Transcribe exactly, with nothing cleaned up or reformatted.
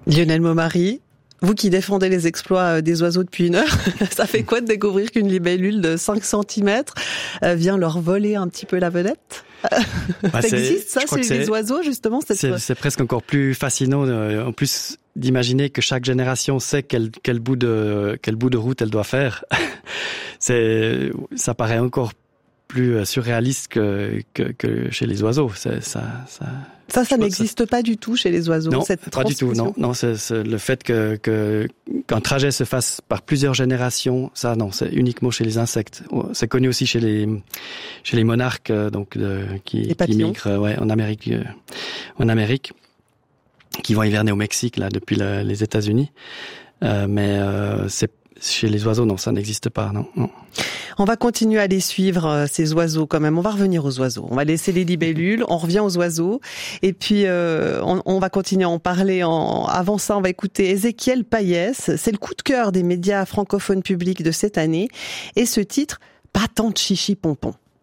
Lionel Maumary, vous qui défendez les exploits des oiseaux depuis une heure, ça fait quoi de découvrir qu'une libellule de cinq centimètres vient leur voler un petit peu la vedette ? Bah, ça existe ça chez les oiseaux justement cette... c'est, c'est presque encore plus fascinant euh, en plus d'imaginer que chaque génération sait quel, quel, bout, de, quel bout de route elle doit faire. c'est, ça paraît encore plus surréaliste que, que, que chez les oiseaux. C'est, ça, ça, ça, ça n'existe ça... pas du tout chez les oiseaux. Non, cette pas du tout. Non, non, c'est, c'est le fait que, que qu'un trajet se fasse par plusieurs générations, ça, non, c'est uniquement chez les insectes. C'est connu aussi chez les chez les monarques, donc de, qui, qui migrent, ouais, en Amérique, euh, en Amérique, qui vont hiverner au Mexique là depuis le, les États-Unis. Euh, mais euh, c'est chez les oiseaux, non, ça n'existe pas, non, non. On va continuer à les suivre, euh, ces oiseaux quand même. On va revenir aux oiseaux. On va laisser les libellules, on revient aux oiseaux. Et puis, euh, on, on va continuer à en parler. En... Avant ça, on va écouter Ézéchiel Payès. C'est le coup de cœur des médias francophones publics de cette année. Et ce titre, Pas tant de chichi pompon.